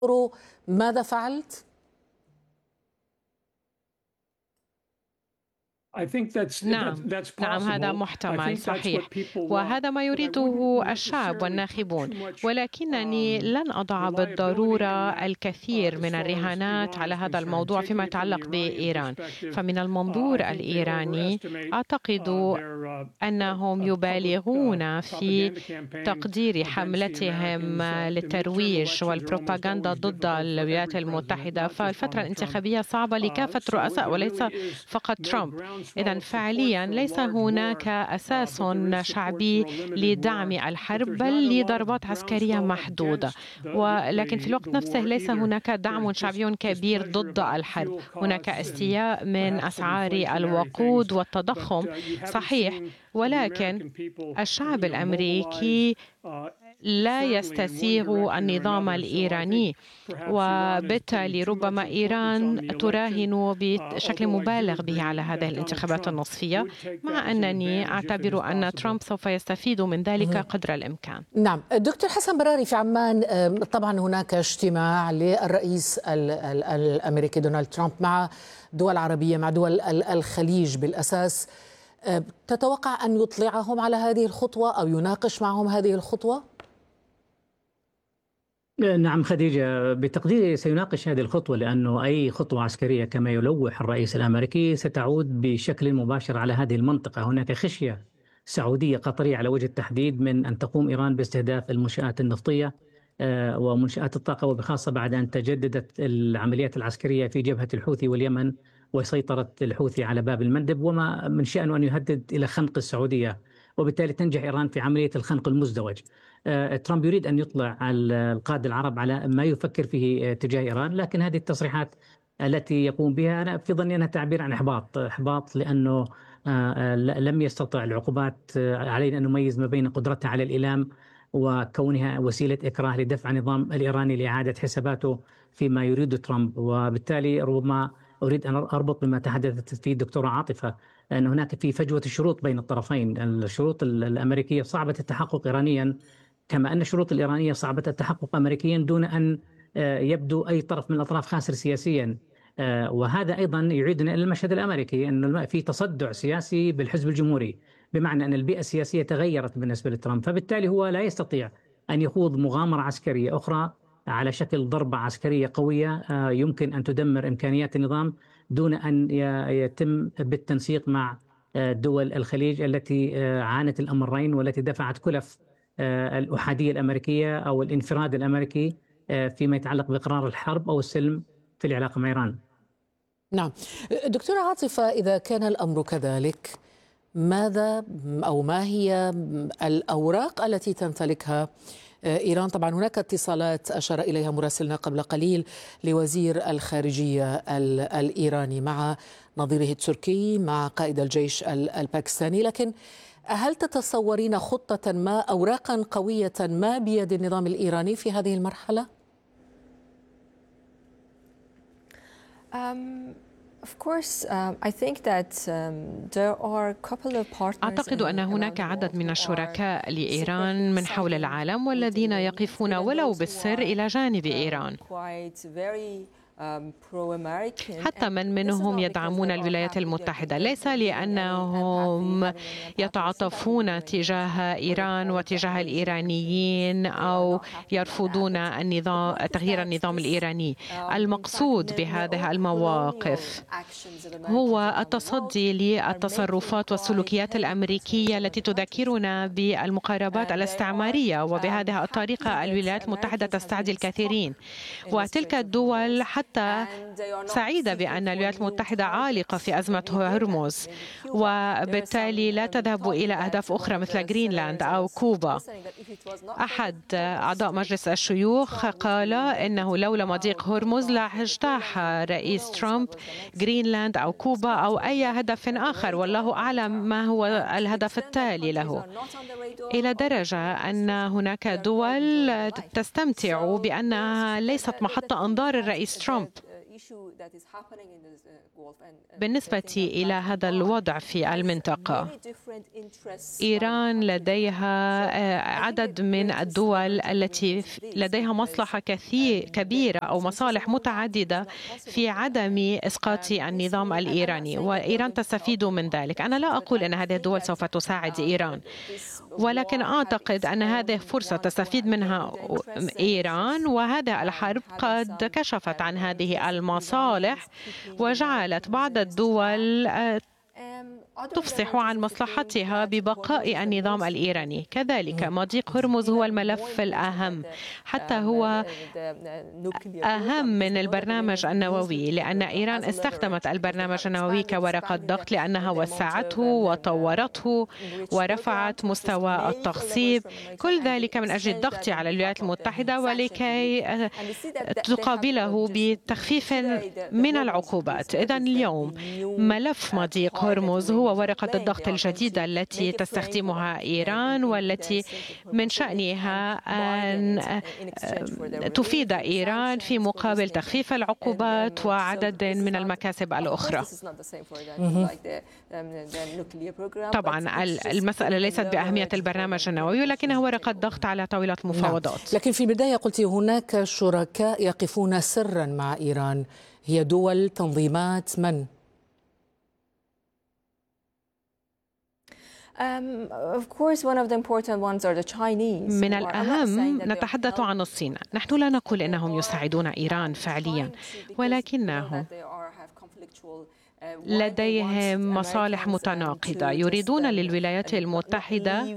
ماذا فعلت؟ نعم، هذا محتمل صحيح، وهذا ما يريده الشعب والناخبون، ولكنني لن أضع بالضرورة الكثير من الرهانات على هذا الموضوع فيما يتعلق بإيران. فمن المنظور الإيراني أعتقد أنهم يبالغون في تقدير حملتهم للترويج والبروباغندا ضد الولايات المتحدة. فالفترة الانتخابية صعبة لكافة الرؤساء وليس فقط ترامب. إذن فعليا ليس هناك أساس شعبي لدعم الحرب، بل لضربات عسكرية محدودة، ولكن في الوقت نفسه ليس هناك دعم شعبي كبير ضد الحرب. هناك استياء من أسعار الوقود والتضخم صحيح، ولكن الشعب الأمريكي لا يستسيغ النظام الإيراني، وبالتالي ربما إيران تراهن بشكل مبالغ به على هذه الانتخابات النصفية، مع أنني أعتبر أن ترامب سوف يستفيد من ذلك قدر الإمكان. نعم. دكتور حسن براري، في عمان طبعا هناك اجتماع للرئيس الأمريكي دونالد ترامب مع دول عربية، مع دول الخليج بالأساس. تتوقع أن يطلعهم على هذه الخطوة أو يناقش معهم هذه الخطوة؟ نعم خديجة، بتقديري سيناقش هذه الخطوة، لأنه أي خطوة عسكرية كما يلوح الرئيس الأمريكي ستعود بشكل مباشر على هذه المنطقة. هناك خشية سعودية قطرية على وجه التحديد من أن تقوم إيران باستهداف المنشآت النفطية ومنشآت الطاقة، وبخاصة بعد أن تجددت العمليات العسكرية في جبهة الحوثي واليمن وسيطرة الحوثي على باب المندب، وما من شأنه أن يهدد إلى خنق السعودية، وبالتالي تنجح إيران في عملية الخنق المزدوج. ترامب يريد أن يطلع القادة العرب على ما يفكر فيه تجاه إيران، لكن هذه التصريحات التي يقوم بها أنا في ظني أنها تعبير عن إحباط لأنه لم يستطع العقوبات علينا أن نميز ما بين قدرتها على الإيلام وكونها وسيلة إكراه لدفع النظام الإيراني لإعادة حساباته فيما يريد ترامب. وبالتالي ربما أريد أن أربط بما تحدثت فيه الدكتورة عاطفة، أن هناك في فجوة الشروط بين الطرفين. الشروط الأمريكية صعبة التحقق إيرانيا، كما أن الشروط الإيرانية صعبة التحقق أمريكيا دون أن يبدو أي طرف من الأطراف خاسر سياسيا. وهذا أيضا يعيدنا إلى المشهد الأمريكي، أن في تصدع سياسي بالحزب الجمهوري، بمعنى أن البيئة السياسية تغيرت بالنسبة لترامب، فبالتالي هو لا يستطيع أن يخوض مغامرة عسكرية أخرى على شكل ضربة عسكرية قوية يمكن أن تدمر إمكانيات النظام دون أن يتم بالتنسيق مع دول الخليج التي عانت الأمرين والتي دفعت كلف الأحادية الأمريكية أو الانفراد الأمريكي فيما يتعلق بقرار الحرب أو السلم في العلاقة مع إيران. نعم. دكتورة عاطفة، إذا كان الأمر كذلك، ماذا أو ما هي الأوراق التي تمتلكها إيران؟ طبعا هناك اتصالات أشار إليها مراسلنا قبل قليل لوزير الخارجية الإيراني مع نظيره التركي مع قائد الجيش الباكستاني، لكن هل تتصورين خطة ما، أوراقا قوية ما بيد النظام الإيراني في هذه المرحلة؟ أعتقد أن هناك عدد من الشركاء لإيران من حول العالم والذين يقفون ولو بالسر إلى جانب إيران، حتى من منهم يدعمون الولايات المتحدة، ليس لأنهم يتعاطفون تجاه إيران وتجاه الإيرانيين أو يرفضون تغيير النظام الإيراني. المقصود بهذه المواقف هو التصدي للتصرفات والسلوكيات الأمريكية التي تذكرنا بالمقاربات الاستعمارية، وبهذه الطريقة الولايات المتحدة تستعدي الكثيرين، وتلك الدول حتى سعيدة بأن الولايات المتحدة عالقة في أزمة هرمز، وبالتالي لا تذهب إلى أهداف أخرى مثل غرينلاند أو كوبا. أحد أعضاء مجلس الشيوخ قال إنه لولا مضيق هرمز لاجتاح رئيس ترامب غرينلاند أو كوبا أو أي هدف آخر، والله أعلم ما هو الهدف التالي له، إلى درجة أن هناك دول تستمتع بأنها ليست محط أنظار الرئيس ترامب. بالنسبة إلى هذا الوضع في المنطقة، إيران لديها عدد من الدول التي لديها مصلحة كبيرة أو مصالح متعددة في عدم إسقاط النظام الإيراني، وإيران تستفيد من ذلك. أنا لا أقول أن هذه الدول سوف تساعد إيران، ولكن أعتقد أن هذه فرصة تستفيد منها إيران، وهذه الحرب قد كشفت عن هذه المصالح وجعلت بعض الدول تفصح عن مصلحتها ببقاء النظام الإيراني. كذلك مضيق هرمز هو الملف الأهم، حتى هو أهم من البرنامج النووي، لأن إيران استخدمت البرنامج النووي كورقة ضغط لأنها وسعته وطورته ورفعت مستوى التخصيب، كل ذلك من أجل الضغط على الولايات المتحدة ولكي تقابله بتخفيف من العقوبات. إذن اليوم ملف مضيق هرمز هو ورقة الضغط الجديدة التي تستخدمها إيران، والتي من شأنها أن تفيد إيران في مقابل تخفيف العقوبات وعدد من المكاسب الأخرى. طبعا المسألة ليست بأهمية البرنامج النووي، ولكنها ورقة ضغط على طاولة المفاوضات. لكن في البداية قلت هناك شركاء يقفون سرا مع إيران، هي دول، تنظيمات، من؟ من الأهم نتحدث عن الصين. نحن لا نقول إنهم يساعدون إيران فعليا، ولكنهم لديهم مصالح متناقضة. يريدون للولايات المتحدة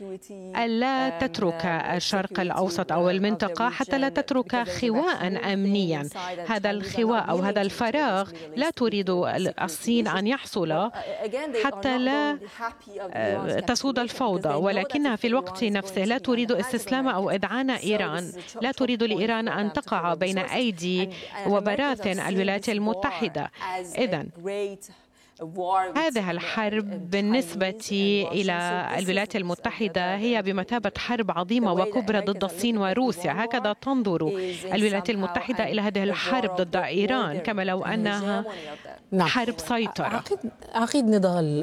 ألا تترك الشرق الأوسط أو المنطقة حتى لا تترك خواء أمنيا. هذا الخواء أو هذا الفراغ لا تريد الصين أن يحصل حتى لا تسود الفوضى، ولكنها في الوقت نفسه لا تريد استسلام أو إذعان إيران، لا تريد لإيران أن تقع بين أيدي وبراثن الولايات المتحدة. إذن هذه الحرب بالنسبة إلى الولايات المتحدة هي بمثابة حرب عظيمة وكبرى ضد الصين وروسيا. هكذا تنظر الولايات المتحدة إلى هذه الحرب ضد إيران، كما لو أنها حرب سيطرة. عقيد نضال،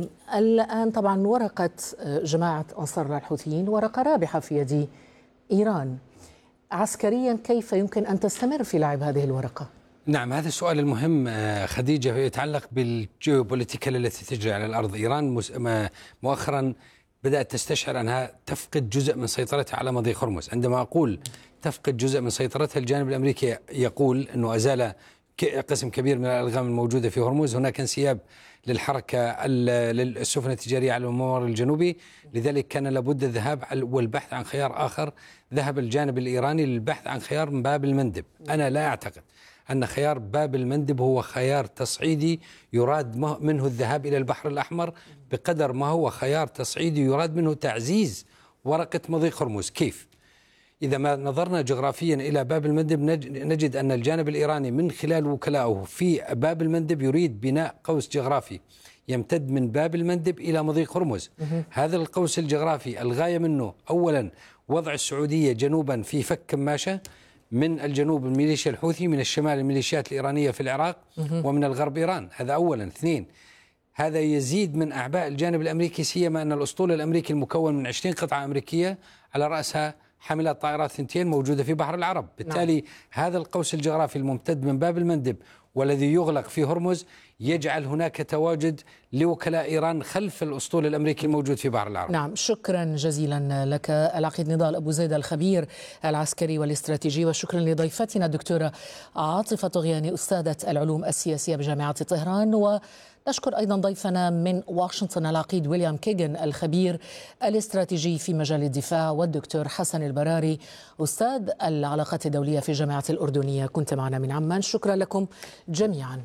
الآن طبعا ورقة جماعة أنصار الله الحوثيين ورقة رابحة في يد إيران. عسكريا كيف يمكن أن تستمر في لعب هذه الورقة؟ نعم، هذا السؤال المهم خديجة، يتعلق بالجيوبوليتيكال التي تجري على الأرض. إيران مؤخرا بدأت تستشعر أنها تفقد جزء من سيطرتها على مضيق هرمز. عندما أقول تفقد جزء من سيطرتها، الجانب الأمريكي يقول أنه أزال قسم كبير من الألغام الموجودة في هرمز. هناك انسياب للحركة للسفن التجارية على الممر الجنوبي، لذلك كان لابد الذهاب والبحث عن خيار آخر. ذهب الجانب الإيراني للبحث عن خيار باب المندب. أنا لا أعتقد أن خيار باب المندب هو خيار تصعيدي يراد منه الذهاب إلى البحر الأحمر، بقدر ما هو خيار تصعيدي يراد منه تعزيز ورقة مضيق هرمز. كيف؟ إذا ما نظرنا جغرافيا إلى باب المندب نجد أن الجانب الإيراني من خلال وكلائه في باب المندب يريد بناء قوس جغرافي يمتد من باب المندب إلى مضيق هرمز. هذا القوس الجغرافي الغاية منه أولا وضع السعودية جنوبا في فك كماشة، من الجنوب الميليشيا الحوثي، من الشمال الميليشيات الإيرانية في العراق، ومن الغرب إيران. هذا أولا. اثنين، هذا يزيد من أعباء الجانب الأمريكي، سيما أن الأسطول الأمريكي المكون من 20 قطعة أمريكية على رأسها حاملات طائرات ثنتين موجودة في بحر العرب. بالتالي هذا القوس الجغرافي الممتد من باب المندب والذي يغلق في هرمز يجعل هناك تواجد لوكلاء إيران خلف الأسطول الأمريكي الموجود في بحر العرب. نعم، شكرا جزيلا لك العقيد نضال أبو زيد، الخبير العسكري والاستراتيجي، وشكرا لضيفتنا الدكتورة عاطفة طغياني أستاذة العلوم السياسية بجامعة طهران. ونشكر أيضا ضيفنا من واشنطن العقيد ويليام كيغن الخبير الاستراتيجي في مجال الدفاع، والدكتور حسن البراري أستاذ العلاقات الدولية في جامعة الأردنية. كنت معنا من عمان، شكرا لكم جميعا.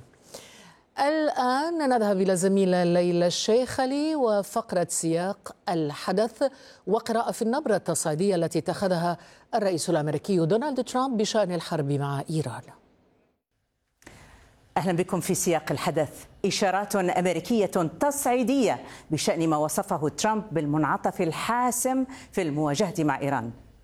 الآن نذهب إلى زميلة ليلى الشيخلي وفقرة سياق الحدث وقراءة في النبرة التصعيدية التي اتخذها الرئيس الأمريكي دونالد ترامب بشأن الحرب مع إيران. أهلا بكم في سياق الحدث. إشارات أمريكية تصعيدية بشأن ما وصفه ترامب بالمنعطف الحاسم في المواجهة مع إيران.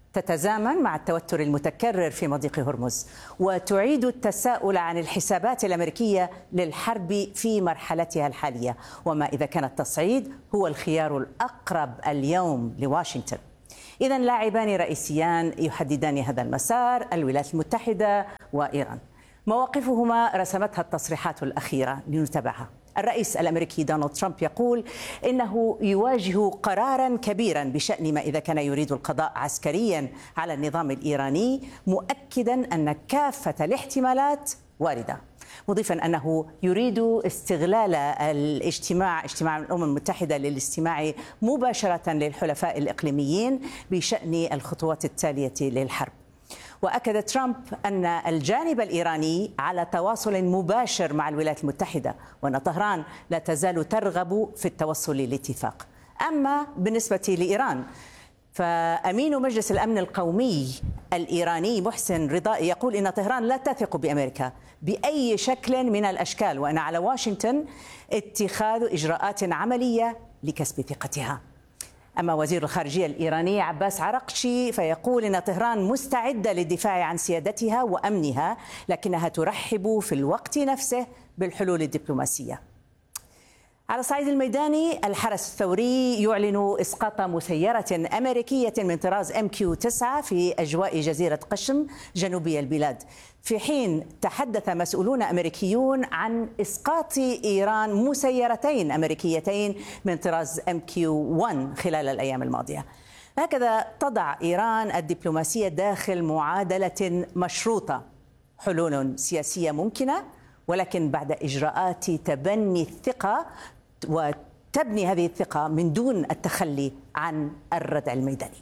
تتزامن مع التوتر المتكرر في مضيق هرمز، وتعيد التساؤل عن الحسابات الأمريكية للحرب في مرحلتها الحالية، وما إذا كان التصعيد هو الخيار الأقرب اليوم لواشنطن. إذن لاعبان رئيسيان يحددان هذا المسار، الولايات المتحدة وإيران. مواقفهما رسمتها التصريحات الأخيرة لنتابعها. الرئيس الأمريكي دونالد ترامب يقول إنه يواجه قرارا كبيرا بشأن ما إذا كان يريد القضاء عسكريا على النظام الإيراني، مؤكدا أن كافة الاحتمالات واردة، مضيفا أنه يريد استغلال اجتماع الأمم المتحدة للاستماع مباشرة للحلفاء الإقليميين بشأن الخطوات التالية للحرب. وأكد ترامب أن الجانب الإيراني على تواصل مباشر مع الولايات المتحدة، وأن طهران لا تزال ترغب في التوصل لاتفاق. أما بالنسبة لإيران، فأمين مجلس الأمن القومي الإيراني محسن رضائي يقول إن طهران لا تثق بأمريكا بأي شكل من الأشكال، وأن على واشنطن اتخاذ إجراءات عملية لكسب ثقتها. أما وزير الخارجية الإيراني عباس عرقشي فيقول إن طهران مستعدة للدفاع عن سيادتها وأمنها، لكنها ترحب في الوقت نفسه بالحلول الدبلوماسية. على الصعيد الميداني، الحرس الثوري يعلن إسقاط مسيرة أمريكية من طراز MQ-9 في أجواء جزيرة قشم جنوبي البلاد، في حين تحدث مسؤولون أمريكيون عن إسقاط إيران مسيرتين أمريكيتين من طراز MQ-1 خلال الأيام الماضية. هكذا تضع إيران الدبلوماسية داخل معادلة مشروطة، حلول سياسية ممكنة ولكن بعد إجراءات تبني الثقة، وتبني هذه الثقة من دون التخلي عن الردع الميداني.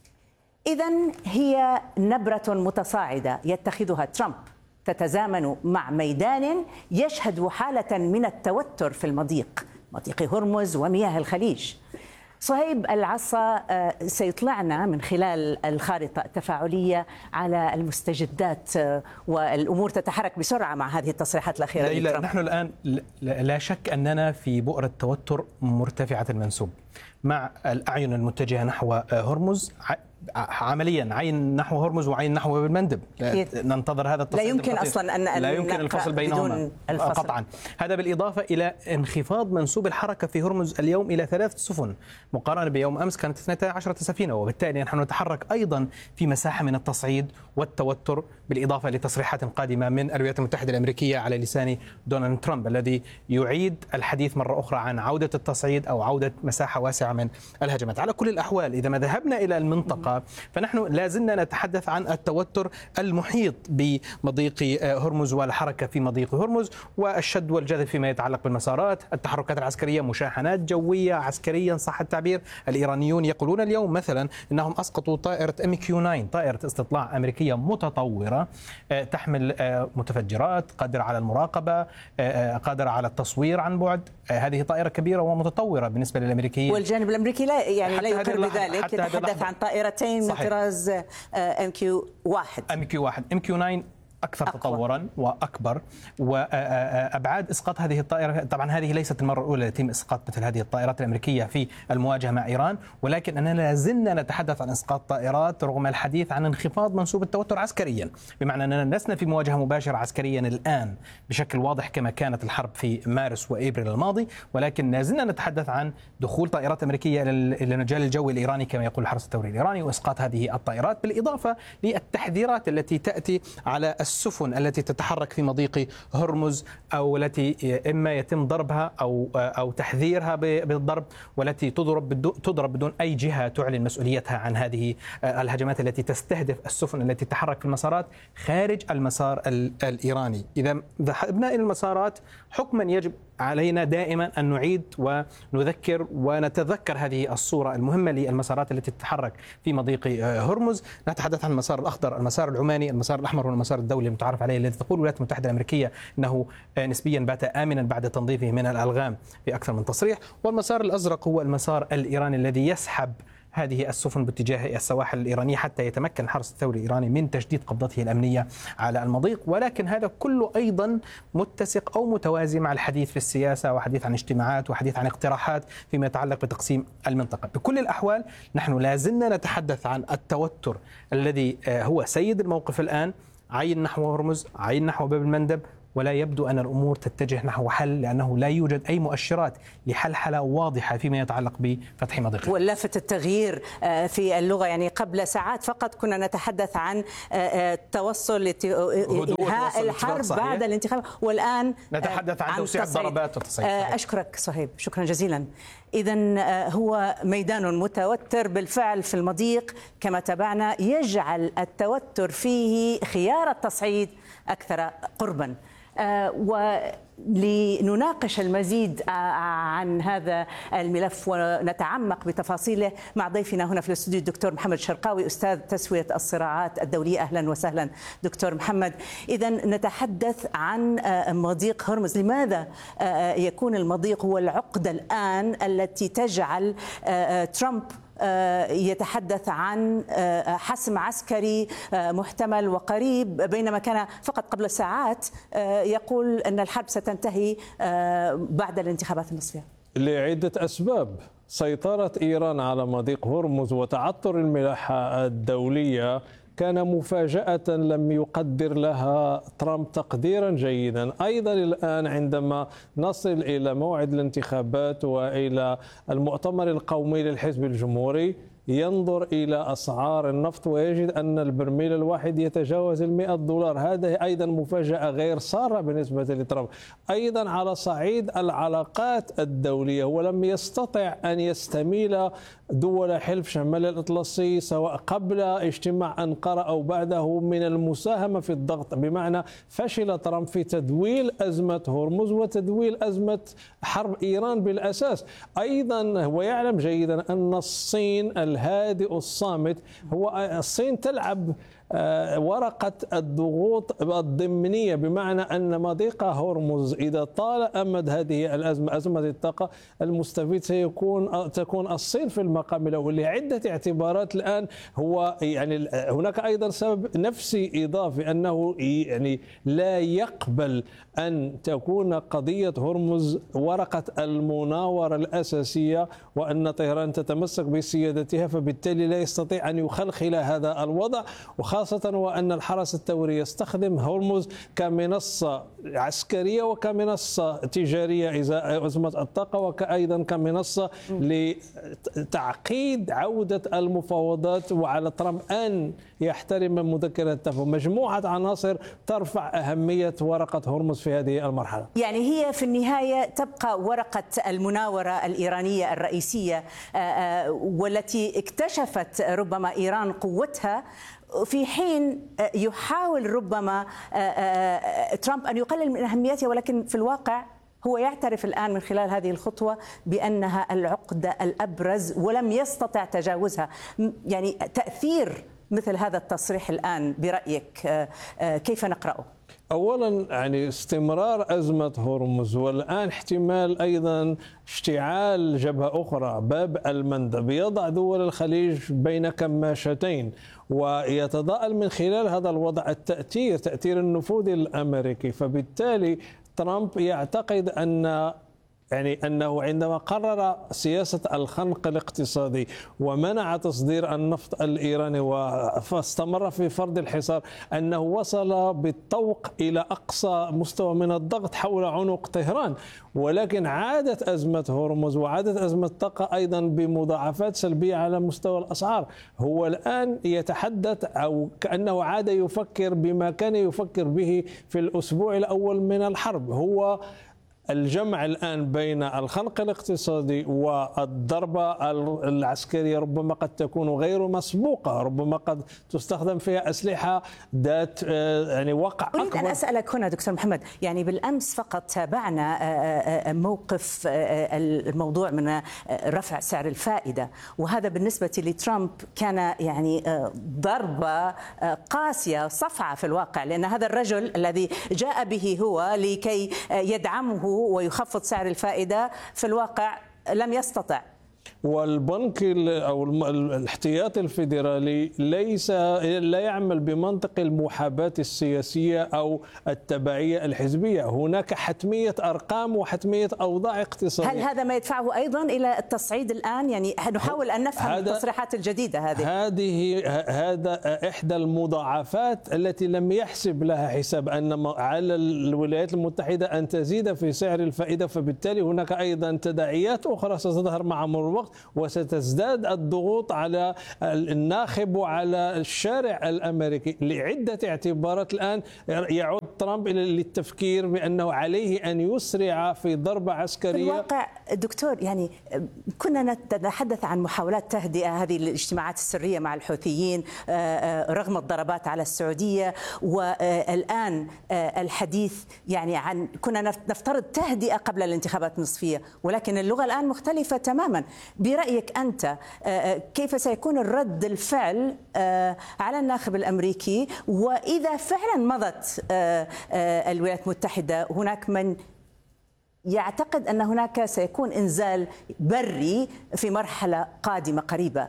إذن هي نبرة متصاعدة يتخذها ترامب تتزامن مع ميدان يشهد حالة من التوتر في مضيق هرمز ومياه الخليج. صهيب العصا سيطلعنا من خلال الخارطة التفاعلية على المستجدات، والأمور تتحرك بسرعة مع هذه التصريحات الأخيرة. ليلى، نحن الآن لا شك أننا في بؤرة توتر مرتفعة المنسوب مع الأعين المتجهة نحو هرمز، عمليا عين نحو هرمز وعين نحو المندب. ننتظر هذا التصعيد. لا يمكن أصلا أن لا يمكن الفصل بينهما قطعا. هذا بالإضافة إلى انخفاض منسوب الحركة في هرمز اليوم إلى 3 سفن مقارنة بيوم أمس كانت 12 سفينة، وبالتالي نحن نتحرك أيضا في مساحة من التصعيد والتوتر، بالإضافة لتصريحات قادمة من الولايات المتحدة الأمريكية على لسان دونالد ترامب الذي يعيد الحديث مرة أخرى عن عودة التصعيد أو عودة مساحة واسعة من الهجمات. على كل الأحوال، إذا ما ذهبنا إلى المنطقة فنحن لازلنا نتحدث عن التوتر المحيط بمضيق هرمز والحركة في مضيق هرمز والشد والجذب فيما يتعلق بالمسارات، التحركات العسكرية، مشاحنات جوية عسكريا صح التعبير. الإيرانيون يقولون اليوم مثلا أنهم أسقطوا طائرة MQ-9، طائرة استطلاع أمريكية متطورة تحمل متفجرات، قادرة على المراقبة، قادرة على التصوير عن بعد. هذه طائرة كبيرة ومتطورة بالنسبة للأمريكيين، والجانب الأمريكي لا يقر بذلك، يتحدث عن طائرتين من طراز MQ-1. MQ-9 أكثر تطورا وأكبر، وأبعاد إسقاط هذه الطائرة. طبعا هذه ليست المرة الأولى التي يتم إسقاط مثل هذه الطائرات الأمريكية في المواجهة مع إيران، ولكن أننا لازلنا نتحدث عن إسقاط طائرات رغم الحديث عن انخفاض منسوب التوتر عسكريا، بمعنى أننا لسنا في مواجهة مباشرة عسكريا الآن بشكل واضح كما كانت الحرب في مارس وإبريل الماضي، ولكن لازلنا نتحدث عن دخول طائرات أمريكية إلى المجال الجوي الإيراني كما يقول الحرس الثوري الإيراني وإسقاط هذه الطائرات، بالإضافة للتحذيرات التي تأتي على السفن التي تتحرك في مضيق هرمز، أو التي إما يتم ضربها أو تحذيرها بالضرب، والتي تضرب بدون أي جهة تعلن مسؤوليتها عن هذه الهجمات التي تستهدف السفن التي تتحرك في المسارات خارج المسار الإيراني. إذا ذهبنا إلى المسارات، حكما يجب علينا دائما أن نعيد ونذكر ونتذكر هذه الصورة المهمة للمسارات التي تتحرك في مضيق هرمز. نتحدث عن المسار الأخضر، المسار العماني، المسار الأحمر والمسار الدولي المتعارف عليه، الذي تقول الولايات المتحدة الأمريكية أنه نسبيا بات آمنا بعد تنظيفه من الألغام في أكثر من تصريح. والمسار الأزرق هو المسار الإيراني الذي يسحب هذه السفن باتجاه السواحل الإيرانية حتى يتمكن الحرس الثوري الإيراني من تجديد قبضته الأمنية على المضيق. ولكن هذا كله أيضا متسق أو متوازي مع الحديث في السياسة وحديث عن اجتماعات وحديث عن اقتراحات فيما يتعلق بتقسيم المنطقة. بكل الأحوال نحن لازلنا نتحدث عن التوتر الذي هو سيد الموقف الآن، عين نحو هرمز، عين نحو باب المندب، ولا يبدو أن الأمور تتجه نحو حل، لأنه لا يوجد أي مؤشرات لحلحلة واضحة فيما يتعلق بفتح مضيق. واللافت التغيير في اللغة، يعني قبل ساعات فقط كنا نتحدث عن توصل إنهاء الحرب بعد الانتخابات، والآن نتحدث عن توسيع الضربات والتصعيد. أشكرك صهيب، شكرا جزيلا. إذن هو ميدان متوتر بالفعل في المضيق كما تابعنا، يجعل التوتر فيه خيار التصعيد أكثر قربا. ولنناقش المزيد عن هذا الملف ونتعمق بتفاصيله مع ضيفنا هنا في الاستوديو الدكتور محمد شرقاوي، أستاذ تسوية الصراعات الدولية. أهلا وسهلا دكتور محمد. إذن نتحدث عن مضيق هرمز. لماذا يكون المضيق هو العقدة الآن التي تجعل ترامب يتحدث عن حسم عسكري محتمل وقريب، بينما كان فقط قبل ساعات يقول أن الحرب ستنتهي بعد الانتخابات النصفية؟ لعدة أسباب. سيطرة إيران على مضيق هرمز وتعثر الملاحة الدولية كان مفاجأة لم يقدر لها ترامب تقديرا جيدا. أيضا الآن عندما نصل إلى موعد الانتخابات وإلى المؤتمر القومي للحزب الجمهوري، ينظر إلى أسعار النفط ويجد أن البرميل الواحد يتجاوز $100. هذا أيضا مفاجأة غير سارة بالنسبة لترامب. أيضا على صعيد العلاقات الدولية، ولم يستطع أن يستميل دول حلف شمال الأطلسي سواء قبل اجتماع أنقرة أو بعده من المساهمة في الضغط، بمعنى فشل ترامب في تدويل أزمة هرمز وتدويل أزمة حرب إيران بالأساس. أيضا هو يعلم جيدا أن الصين الهادئ الصامت، هو الصين تلعب ورقة الضغوط الضمنية، بمعنى أن مضيق هرمز إذا طال أمد هذه الأزمة، أزمة الطاقة، المستفيد تكون الصين في المقام الأول لعدة اعتبارات. الآن هو يعني هناك أيضا سبب نفسي إضافي، أنه يعني لا يقبل أن تكون قضية هرمز ورقة المناورة الأساسية وأن طهران تتمسك بسيادتها، فبالتالي لا يستطيع أن يخلخل هذا الوضع، خاصة وأن الحرس الثوري يستخدم هرمز كمنصة عسكرية وكمنصة تجارية إزاء أزمة الطاقة، وأيضا كمنصة لتعقيد عودة المفاوضات، وعلى ترامب أن يحترم مذكرة التفاهم. مجموعة عناصر ترفع أهمية ورقة هرمز في هذه المرحلة. يعني هي في النهاية تبقى ورقة المناورة الإيرانية الرئيسية، والتي اكتشفت ربما إيران قوتها، في حين يحاول ربما ترامب أن يقلل من أهميتها، ولكن في الواقع هو يعترف الآن من خلال هذه الخطوة بأنها العقدة الأبرز ولم يستطع تجاوزها. يعني تأثير مثل هذا التصريح الآن برأيك كيف نقرأه؟ أولا يعني استمرار أزمة هرمز، والآن احتمال أيضا اشتعال جبهة أخرى باب المندب، يضع دول الخليج بين كماشتين، ويتضاءل من خلال هذا الوضع تأثير النفوذ الأمريكي. فبالتالي ترامب يعتقد أنه عندما قرر سياسة الخنق الاقتصادي ومنع تصدير النفط الإيراني واستمر في فرض الحصار، أنه وصل بالطوق إلى أقصى مستوى من الضغط حول عنق طهران. ولكن عادت أزمة هرمز وعادت أزمة الطاقة أيضا بمضاعفات سلبية على مستوى الأسعار. هو الآن يتحدث أو كأنه عاد يفكر بما كان يفكر به في الأسبوع الأول من الحرب، هو الجمع الآن بين الخنق الاقتصادي والضربة العسكرية ربما قد تكون غير مسبوقة، ربما قد تستخدم فيها أسلحة ذات يعني وقع أكبر. أريد أن أسألك هنا دكتور محمد، يعني بالأمس فقط تابعنا موقف الموضوع من رفع سعر الفائدة، وهذا بالنسبة لترامب كان يعني ضربة قاسية صفعة في الواقع، لأن هذا الرجل الذي جاء به هو لكي يدعمه ويخفض سعر الفائدة في الواقع لم يستطع. والبنك أو الاحتياطي الفيدرالي لا يعمل بمنطق المحاباة السياسية أو التبعية الحزبية. هناك حتمية أرقام وحتمية أوضاع اقتصادية. هل هذا ما يدفعه أيضا إلى التصعيد الآن؟ يعني نحاول أن نفهم التصريحات الجديدة هذا إحدى المضاعفات التي لم يحسب لها حساب، أن على الولايات المتحدة أن تزيد في سعر الفائدة، فبالتالي هناك أيضا تداعيات أخرى ستظهر مع مرور الوقت، وستزداد الضغوط على الناخب وعلى الشارع الأمريكي لعدة اعتبارات. الآن يعود ترامب للتفكير بأنه عليه أن يسرع في ضربة عسكرية. في الواقع دكتور، يعني كنا نتحدث عن محاولات تهدئة هذه الاجتماعات السرية مع الحوثيين رغم الضربات على السعودية، والآن الحديث يعني عن كنا نفترض تهدئة قبل الانتخابات النصفية، ولكن اللغة الآن مختلفة تماما. برأيك أنت كيف سيكون الرد الفعل على الناخب الأمريكي؟ وإذا فعلا مضت الولايات المتحدة، هناك من يعتقد أن هناك سيكون إنزال بري في مرحلة قادمة قريبة،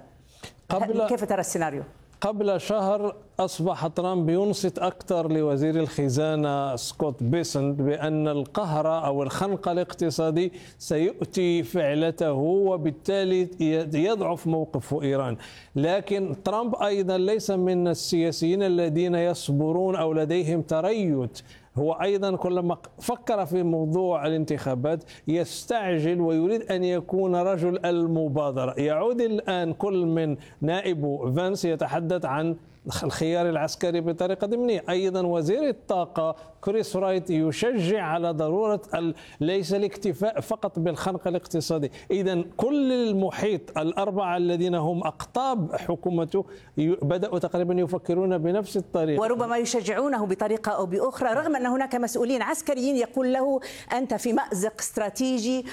كيف ترى السيناريو؟ قبل شهر أصبح ترامب ينصت أكثر لوزير الخزانة سكوت بيسنت بأن القهر أو الخنق الاقتصادي سيؤتي فعلته، وبالتالي يضعف موقف إيران. لكن ترامب أيضا ليس من السياسيين الذين يصبرون أو لديهم تريث. هو أيضا كلما فكر في موضوع الانتخابات يستعجل ويريد أن يكون رجل المبادرة. يعود الآن كل من نائبه فانس يتحدث عن الخيار العسكري بطريقة ضمنية. أيضا وزير الطاقة كريس رايت يشجع على ضرورة ليس الاكتفاء فقط بالخنق الاقتصادي. إذا كل المحيط الأربعة الذين هم أقطاب حكومته بدأوا تقريبا يفكرون بنفس الطريقة، وربما يشجعونه بطريقة أو بأخرى، رغم أن هناك مسؤولين عسكريين يقول له أنت في مأزق استراتيجي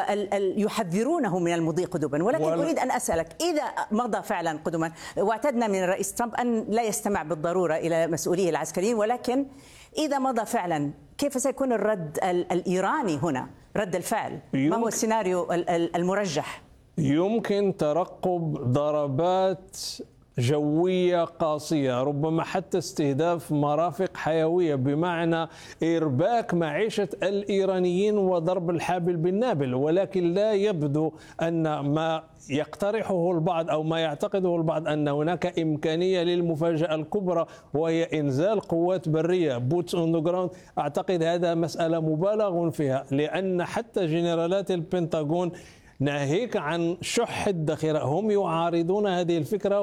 ويحذرونه من المضي قدما. ولكن أريد أن أسألك، إذا مضى فعلا قدما، واعتدنا من الرئيس ترامب أن لا يستمع بالضرورة إلى مسؤوليه العسكريين، ولكن إذا مضى فعلا كيف سيكون الرد الإيراني هنا، رد الفعل؟ ما هو السيناريو المرجح؟ يمكن ترقب ضربات جوية قاسية، ربما حتى استهداف مرافق حيوية، بمعنى إرباك معيشة الإيرانيين وضرب الحابل بالنابل. ولكن لا يبدو أن ما يقترحه البعض أو ما يعتقده البعض أن هناك إمكانية للمفاجأة الكبرى وهي إنزال قوات برية بوتس أون ذا جراوند. أعتقد هذا مسألة مبالغ فيها، لأن حتى جنرالات البنتاغون ناهيك عن شح الذخيرة هم يعارضون هذه الفكرة،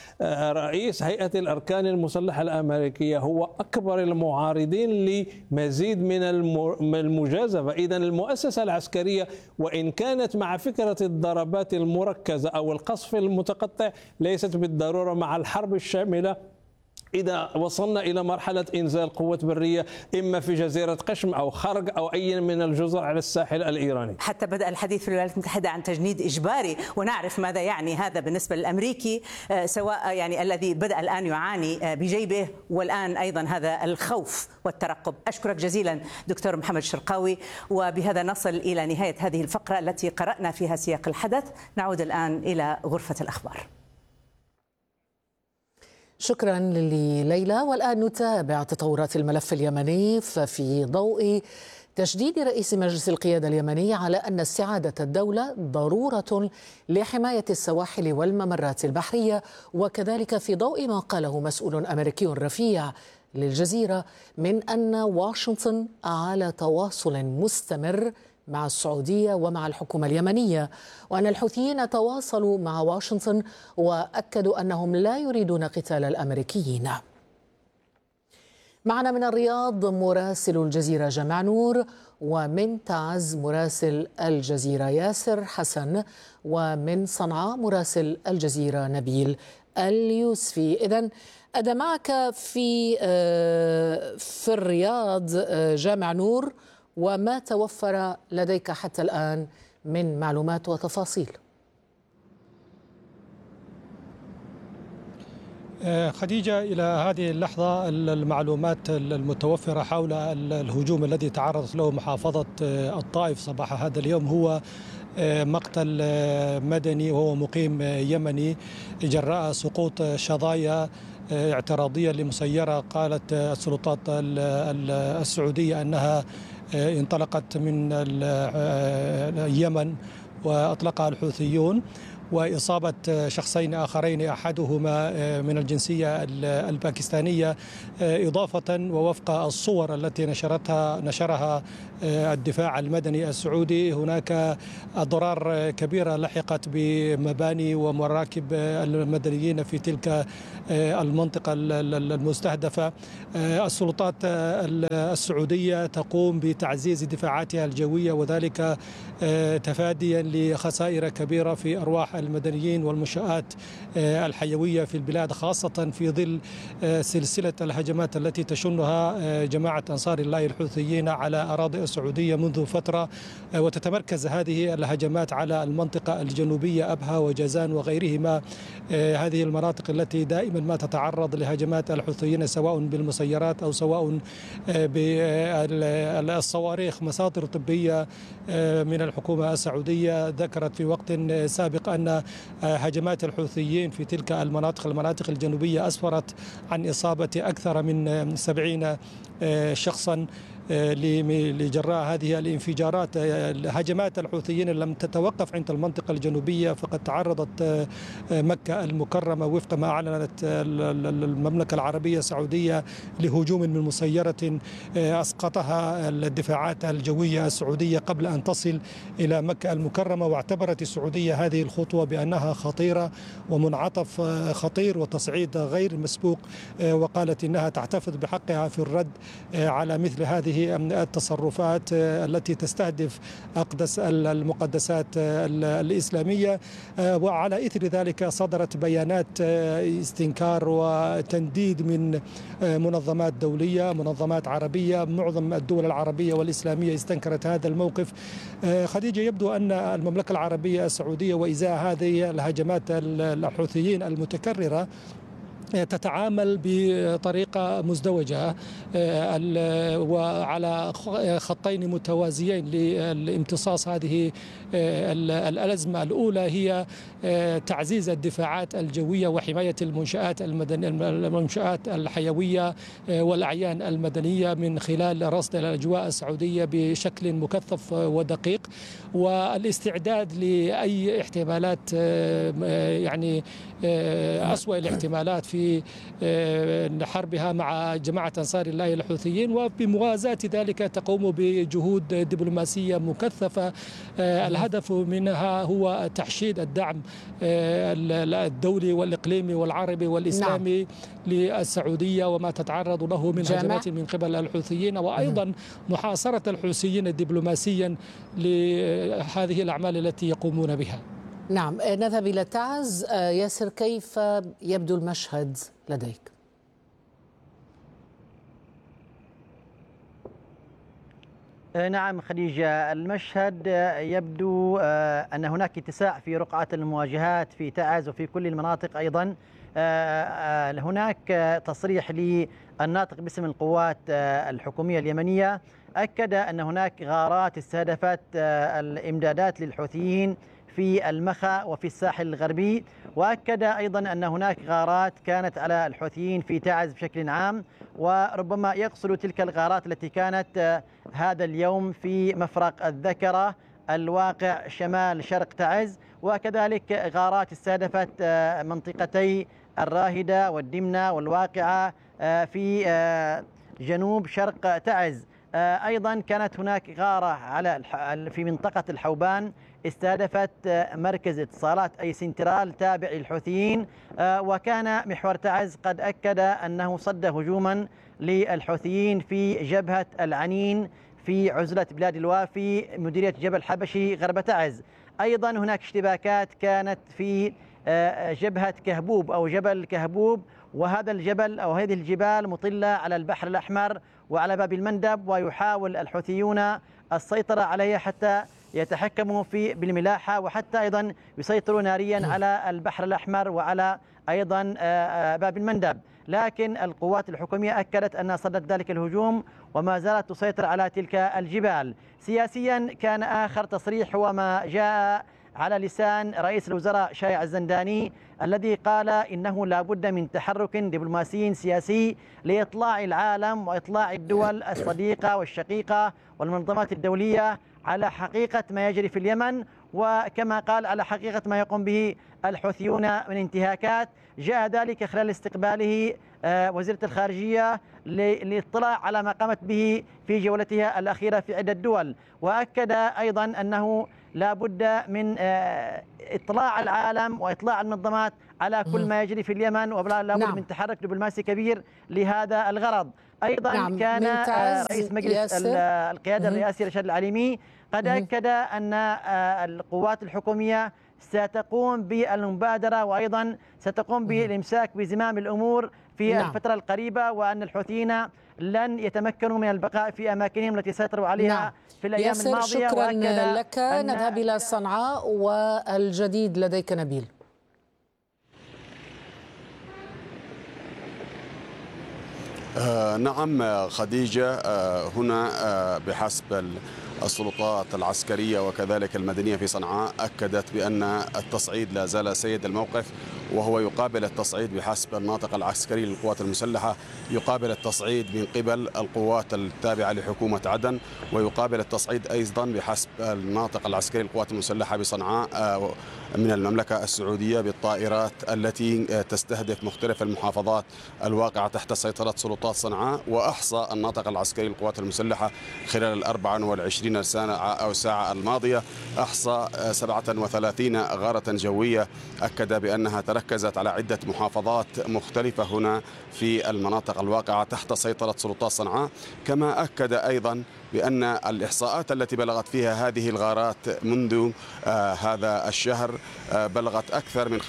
ورئيس هيئة الأركان المسلحة الأمريكية هو أكبر المعارضين لمزيد من المجازفة. إذا المؤسسة العسكرية وإن كانت مع فكرة الضربات المركزة أو القصف المتقطع ليست بالضرورة مع الحرب الشاملة. إذا وصلنا إلى مرحلة إنزال قوات برية إما في جزيرة قشم أو خرق أو أي من الجزر على الساحل الإيراني. حتى بدأ الحديث في الولايات المتحدة عن تجنيد إجباري، ونعرف ماذا يعني هذا بالنسبة للأمريكي، سواء يعني الذي بدأ الآن يعاني بجيبه، والآن أيضا هذا الخوف والترقب. أشكرك جزيلا دكتور محمد الشرقاوي. وبهذا نصل إلى نهاية هذه الفقرة التي قرأنا فيها سياق الحدث. نعود الآن إلى غرفة الأخبار. شكرا لليلى. والآن نتابع تطورات الملف اليمني. ففي ضوء تشديد رئيس مجلس القيادة اليمني على أن استعادة الدولة ضرورة لحماية السواحل والممرات البحرية، وكذلك في ضوء ما قاله مسؤول أمريكي رفيع للجزيرة من أن واشنطن على تواصل مستمر مع السعودية ومع الحكومة اليمنية، وأن الحوثيين تواصلوا مع واشنطن وأكدوا أنهم لا يريدون قتال الأمريكيين. معنا من الرياض مراسل الجزيرة جمع نور، ومن تعز مراسل الجزيرة ياسر حسن، ومن صنعاء مراسل الجزيرة نبيل اليوسفي. إذن أنا معك في الرياض جامع نور، وما توفر لديك حتى الآن من معلومات وتفاصيل؟ خديجة، إلى هذه اللحظة المعلومات المتوفرة حول الهجوم الذي تعرضت له محافظة الطائف صباح هذا اليوم هو مقتل مدني وهو مقيم يمني جراء سقوط شظايا اعتراضية لمسيرة قالت السلطات السعودية أنها انطلقت من اليمن وأطلقها الحوثيون، وإصابة شخصين آخرين أحدهما من الجنسية الباكستانية، إضافة ووفق الصور التي نشرها الدفاع المدني السعودي هناك أضرار كبيرة لحقت بمباني ومراكب المدنيين في تلك المنطقة المستهدفة. السلطات السعودية تقوم بتعزيز دفاعاتها الجوية وذلك تفاديا لخسائر كبيرة في أرواح المدنيين والمنشآت الحيوية في البلاد، خاصة في ظل سلسلة الهجمات التي تشنها جماعة أنصار الله الحوثيين على أراضي السعودية منذ فترة، وتتمركز هذه الهجمات على المنطقة الجنوبية أبها وجازان وغيرهما. هذه المناطق التي دائما ما تتعرض لهجمات الحوثيين سواء بالمسيرات أو سواء بالصواريخ. مصادر طبية من الحكومة السعودية ذكرت في وقت سابق أن هجمات الحوثيين في تلك المناطق الجنوبية أسفرت عن إصابة أكثر من 70 شخصا لجراء هذه الانفجارات. هجمات الحوثيين لم تتوقف عند المنطقة الجنوبية، فقد تعرضت مكة المكرمة وفق ما أعلنت المملكة العربية السعودية لهجوم من مسيرة أسقطها الدفاعات الجوية السعودية قبل أن تصل إلى مكة المكرمة، واعتبرت السعودية هذه الخطوة بأنها خطيرة ومنعطف خطير وتصعيد غير مسبوق، وقالت إنها تحتفظ بحقها في الرد على مثل هذه التصرفات التي تستهدف أقدس المقدسات الإسلامية. وعلى إثر ذلك صدرت بيانات استنكار وتنديد من منظمات دولية، منظمات عربية. معظم الدول العربية والإسلامية استنكرت هذا الموقف. خديجة، يبدو أن المملكة العربية السعودية وإزاء هذه الهجمات الحوثيين المتكررة تتعامل بطريقة مزدوجة وعلى خطين متوازيين لامتصاص هذه الأزمة. الأولى هي تعزيز الدفاعات الجوية وحماية المنشآت المنشآت الحيوية والأعيان المدنية من خلال رصد الأجواء السعودية بشكل مكثف ودقيق، والاستعداد لأي احتمالات يعني أسوأ الاحتمالات في حربها مع جماعة أنصار الله الحوثيين. وبموازاة ذلك تقوم بجهود دبلوماسية مكثفة الهدف منها هو تحشيد الدعم الدولي والإقليمي والعربي والإسلامي للسعودية وما تتعرض له من هجمات من قبل الحوثيين، وأيضا محاصرة الحوثيين دبلوماسيا لهذه الأعمال التي يقومون بها. نعم، نذهب إلى تعز. ياسر، كيف يبدو المشهد لديك؟ نعم خديجة، المشهد يبدو أن هناك اتساع في رقعة المواجهات في تعز وفي كل المناطق. أيضا هناك تصريح للناطق باسم القوات الحكومية اليمنية أكد أن هناك غارات استهدفت الإمدادات للحوثيين في المخا وفي الساحل الغربي، وأكد أيضا أن هناك غارات كانت على الحوثيين في تعز بشكل عام، وربما يقصد تلك الغارات التي كانت هذا اليوم في مفرق الذكرة الواقع شمال شرق تعز، وكذلك غارات استهدفت منطقتي الراهدة والدمنة والواقعة في جنوب شرق تعز. أيضا كانت هناك غارة في منطقة الحوبان استهدفت مركز اتصالات أي سنترال تابع للحوثيين، وكان محور تعز قد أكد أنه صد هجوما للحوثيين في جبهة العنين في عزلة بلاد الوافي مديرية جبل حبشي غرب تعز. أيضا هناك اشتباكات كانت في جبهة كهبوب أو جبل كهبوب، وهذا الجبل أو هذه الجبال مطلة على البحر الأحمر وعلى باب المندب، ويحاول الحوثيون السيطرة عليها حتى يتحكموا بالملاحة وحتى أيضا يسيطروا ناريا على البحر الأحمر وعلى أيضا باب المندب. لكن القوات الحكومية أكدت أنها صدت ذلك الهجوم وما زالت تسيطر على تلك الجبال. سياسيا كان آخر تصريح هو ما جاء على لسان رئيس الوزراء شايع الزنداني الذي قال إنه لا بد من تحرك دبلوماسي سياسي لإطلاع العالم وإطلاع الدول الصديقة والشقيقة والمنظمات الدولية على حقيقة ما يجري في اليمن، وكما قال على حقيقة ما يقوم به الحوثيون من انتهاكات. جاء ذلك خلال استقباله وزيرة الخارجية للاطلاع على ما قامت به في جولتها الأخيرة في عدة دول، وأكد أيضا أنه لا بد من إطلاع العالم وإطلاع المنظمات على كل ما يجري في اليمن، ولا بد من تحرك دبلوماسي كبير لهذا الغرض. أيضا كان رئيس مجلس القيادة الرئاسي رشاد العليمي قد أكد أن القوات الحكومية ستقوم بالمبادرة وأيضا ستقوم بالإمساك بزمام الأمور في الفترة القريبة، وأن الحوثيين لن يتمكنوا من البقاء في أماكنهم التي سيطروا عليها في الأيام الماضية. شكرا لك. نذهب إلى صنعاء والجديد لديك نبيل. نعم خديجة، هنا بحسب السلطات العسكرية وكذلك المدنية في صنعاء أكدت بأن التصعيد لا زال سيد الموقف، وهو يقابل التصعيد بحسب الناطق العسكري للقوات المسلحة، يقابل التصعيد من قبل القوات التابعة لحكومة عدن، ويقابل التصعيد أيضا بحسب الناطق العسكري للقوات المسلحة بصنعاء من المملكة السعودية بالطائرات التي تستهدف مختلف المحافظات الواقعة تحت سيطرة سلطات صنعاء. وأحصى الناطق العسكري للقوات المسلحة خلال 24 ساعة الماضية أحصى 37 غارة جوية، أكد بأنها تركزت على عدة محافظات مختلفة هنا في المناطق الواقعة تحت سيطرة سلطات صنعاء. كما أكد أيضا بأن الإحصاءات التي بلغت فيها هذه الغارات منذ هذا الشهر بلغت أكثر من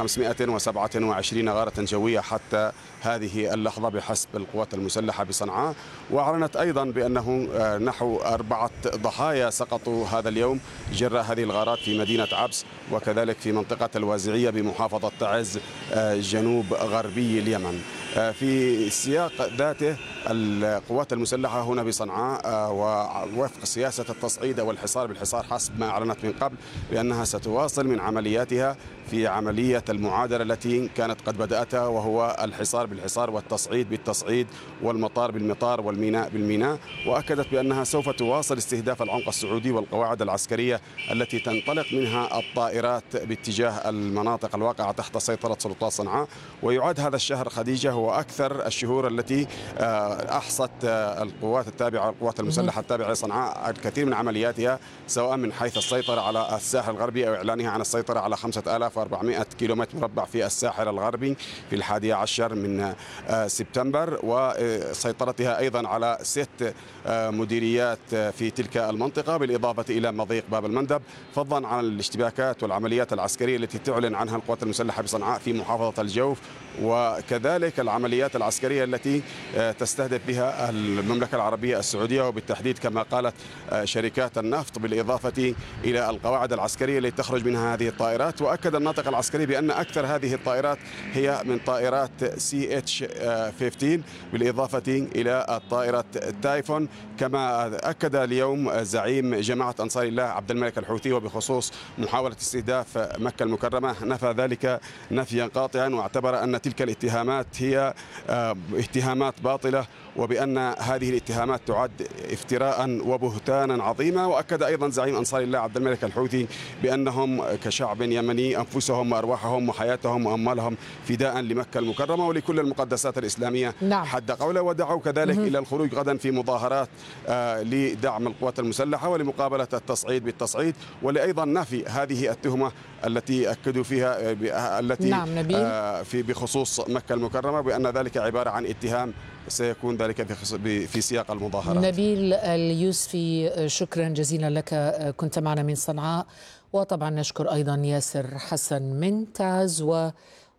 527 غارة جوية حتى هذه اللحظة بحسب القوات المسلحة بصنعاء. وأعلنت أيضا بأنه نحو 4 ضحايا سقطوا هذا اليوم جراء هذه الغارات في مدينة عبس وكذلك في منطقة الوازعية بمحافظة تعز جنوب غربي اليمن. في السياق ذاته القوات المسلحة هنا بصنعاء ووفق سياسة التصعيد والحصار بالحصار حسب ما أعلنت من قبل بأنها ستواصل من عملياتها في عملية المعادلة التي كانت قد بدأتها، وهو الحصار بالحصار والتصعيد بالتصعيد والمطار بالمطار والميناء بالميناء. وأكدت بأنها سوف تواصل استهداف العمق السعودي والقواعد العسكرية التي تنطلق منها الطائرات باتجاه المناطق الواقعة تحت سيطرة سلطات صنعاء. ويعد هذا الشهر خديجة هو أكثر الشهور التي أحصت القوات التابعة القوات المسلحة التابعة لصنعاء الكثير من عملياتها، سواء من حيث السيطرة على الساحل الغربي أو إعلانها عن السيطرة على 5400 كيلومتر مربع في الساحل الغربي في 11 من سبتمبر، وسيطرتها أيضا على 6 مديريات في تلك المنطقة بالإضافة إلى مضيق باب المندب، فضلا عن الاشتباكات والعمليات العسكرية التي تعلن عنها القوات المسلحة بصنعاء في محافظة الجوف، وكذلك العمليات العسكرية التي تستهدف بها المملكة العربية السعودية وبالتحديد كما قالت شركات النفط، بالإضافة إلى القواعد العسكرية التي تخرج منها هذه الطائرات. وأكد الناطق العسكري بأن أكثر هذه الطائرات هي من طائرات CH-15 بالإضافة إلى الطائرة تايفون. كما أكد اليوم زعيم جماعة أنصار الله عبد الملك الحوثي وبخصوص محاولة استهداف مكة المكرمة نفى ذلك نفيا قاطعا، واعتبر أن تلك الاتهامات هي اتهامات باطلة وبأن هذه الاتهامات تعد افتراء وبهتانا عظيما. وأكد أيضا زعيم أنصار الله عبد الملك الحوثي بأنهم كشعب يمني أنفسهم وأرواحهم وحياتهم وأموالهم فداء لمكة المكرمة ولكل المقدسات الإسلامية حد قوله. ودعوا كذلك إلى الخروج غدا في مظاهرات لدعم القوات المسلحة ولمقابلة التصعيد بالتصعيد، ولأيضا نفي هذه التهمة التي أكدوا فيها التي في بخصوص مكة المكرمة بأن ذلك عبارة عن اتهام سيكون ذلك في سياق المظاهرات. نبيل اليوسفي، شكرا جزيلا لك، كنت معنا من صنعاء. وطبعا نشكر أيضا ياسر حسن من تعز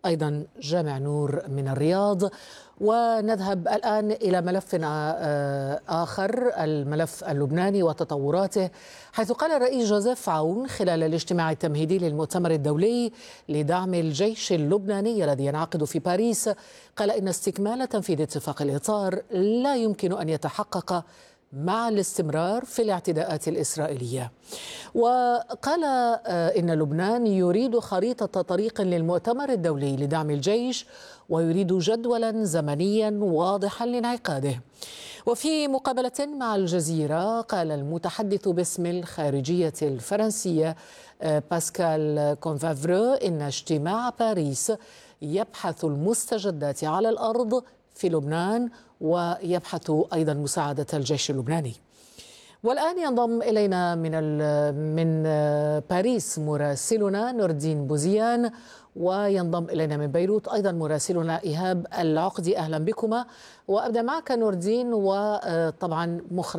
أيضا جامع نور من الرياض. ونذهب الآن إلى ملف آخر، الملف اللبناني وتطوراته، حيث قال الرئيس جوزيف عون خلال الاجتماع التمهيدي للمؤتمر الدولي لدعم الجيش اللبناني الذي ينعقد في باريس، قال إن استكمال تنفيذ اتفاق الإطار لا يمكن أن يتحقق مع الاستمرار في الاعتداءات الإسرائيلية. وقال إن لبنان يريد خريطة طريق للمؤتمر الدولي لدعم الجيش ويريد جدولا زمنيا واضحا لانعقاده. وفي مقابلة مع الجزيرة قال المتحدث باسم الخارجية الفرنسية باسكال كونفافرو إن اجتماع باريس يبحث المستجدات على الأرض في لبنان ويبحث أيضا مساعدة الجيش اللبناني. والآن ينضم إلينا من باريس مراسلنا نوردين بوزيان، وينضم إلينا من بيروت أيضا مراسلنا إيهاب العقدي. أهلا بكما، وأبدأ معك نوردين، وطبعا مخرج